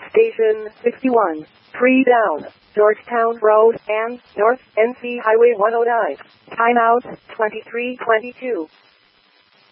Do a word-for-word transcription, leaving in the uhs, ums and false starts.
Station sixty-one, three down, Georgetown Road and North N C Highway one oh nine. Timeout twenty-three twenty-two.